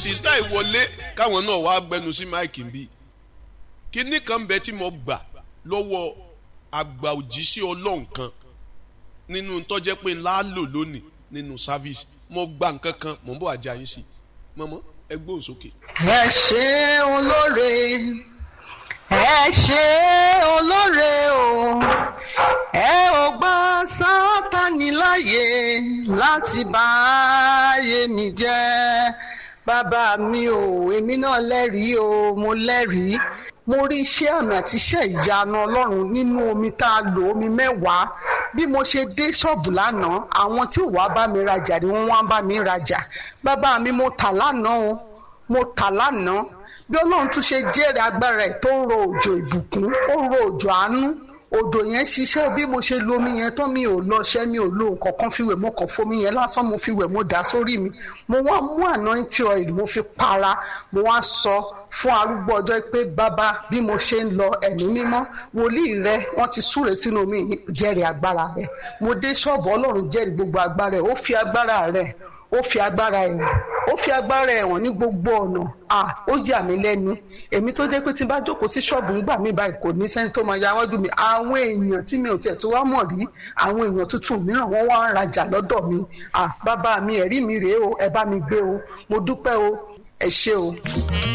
sísítà ìwọlé káwọn náà wá gbẹnu sí máìkì ń bí kíní kan bẹ tí mo gbà lọ́wọ́ àgbà òjíṣẹ́ Ọlọ́run kan nínú tó jẹ́ pé ńlá lò lónìí nínú service mo gba nǹkan kan mò ń bọ̀ àjà yín sí mọ́mọ́ ẹ gbóhùn sókè. ẹ ṣé olóore ẹ ṣé olóore o ẹ ò gbà Sátánì láyè láti bà ayé mi jẹ́ bàbá mi o èmi náà lẹ́rìí o mo lẹ́rìí mo rí iṣẹ́ àmì àti iṣẹ́ ìyanu Ọlọ́run nínú omi tá a lò omi 10 bí mo ṣe dé ṣọ́ọ̀bù lánàá àwọn tí ò wá bá mi rajà ni wọ́n wá bá mi rajà bàbá mi mo tà lánàá o mo tà lánàá bí Ọlọ́run tún ṣe jẹ́rìí agbára ẹ̀ tó ń ro òjò ìbùkún ó ń ro òjò àánú odò yẹn ṣiṣẹ́ bí mo ṣe lo omi yẹn tán mi ò lọ ṣẹ́ mi ò lo nǹkan kan fi wẹ̀ mo kàn fomi yẹn lásán mo fi wẹ̀ mo dà sórí mi mo wá mú anointing oil mo fi para mo wá sọ fún arúgbó ọjọ́ pé bàbá bí mo ṣe ń lọ ẹ̀mí mímọ́ wòlíì rẹ wọ́n ti súre sínú omi jẹ́rìí agbára rẹ mo dé ṣọ́ọ̀bù Ọlọ́run jẹ́rìí gbogbo agbára rẹ ó fi agbára rẹ ó fi agbára ẹ̀wọ̀n ó fi agbára ẹ̀wọ̀n ní gbogbo ọ̀nà ó yà mí lẹ́nu èmi tó jẹ́ pé tí n bá jókòó sí ṣọ́ọ̀bù ńgbà mí báyìí kò ní sẹ́ni tó máa ya wájú mi àwọn èèyàn tí mi ò tiẹ̀ tó wá mọ̀ rí àwọn èèyàn tuntun mìíràn wọ́n wá ń rajà lọ́dọ̀ mi bàbá mi ẹ̀rí mi rèé o ẹ bá mi gbé o mo dúpẹ́ o ẹ ṣé o.